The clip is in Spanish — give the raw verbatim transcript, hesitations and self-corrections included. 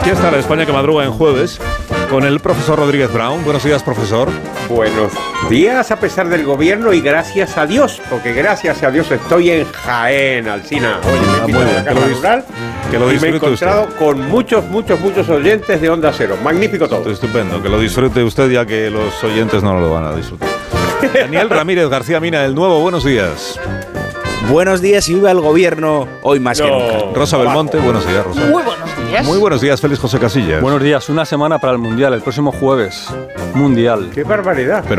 Aquí está la España que madruga en jueves con el profesor Rodríguez Brown. Buenos días, profesor. Buenos días a pesar del gobierno y gracias a Dios, porque gracias a Dios estoy en Jaén, Alsina. Oye, me Ah, he muy a bien, la que lo Cámara dis- Rural que lo y me he disfrute encontrado usted. con muchos, muchos, muchos oyentes de Onda Cero. Magnífico todo. Estupendo, que lo disfrute usted ya que los oyentes no lo van a disfrutar. Daniel Ramírez García Mina, del Nuevo, buenos días. Buenos días y viva el gobierno, hoy más No. que nunca. Rosa Belmonte, buenos días, Rosa. Muy buenos días. Muy buenos días, Félix José Casillas. Buenos días, una semana para el Mundial, el próximo jueves. Mundial. ¡Qué barbaridad!